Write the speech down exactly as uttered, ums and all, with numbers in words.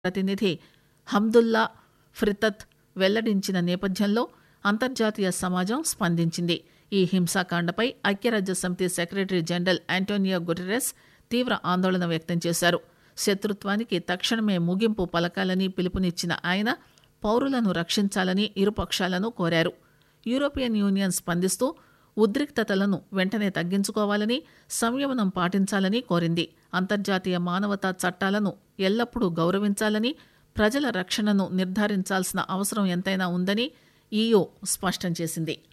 ప్రతినిధి హమ్దుల్లా ఫ్రితత్ వెల్లడించిన నేపథ్యంలో అంతర్జాతీయ సమాజం స్పందించింది. ఈ హింసాకాండపై ఐక్యరాజ్యసమితి సెక్రటరీ జనరల్ ఆంటోనియో గుటెరస్ తీవ్ర ఆందోళన వ్యక్తం చేశారు. శత్రుత్వానికి తక్షణమే ముగింపు పలకాలని పిలుపునిచ్చిన ఆయన పౌరులను రక్షించాలని ఇరుపక్షాలను కోరారు. యూరోపియన్ యూనియన్ స్పందిస్తూ ఉద్రిక్తతలను వెంటనే తగ్గించుకోవాలని, సంయమనం పాటించాలని కోరింది. అంతర్జాతీయ మానవతా చట్టాలను ఎల్లప్పుడూ గౌరవించాలని, ప్రజల రక్షణను నిర్ధారించాల్సిన అవసరం ఎంతైనా ఉందని ఈయూ స్పష్టం చేసింది.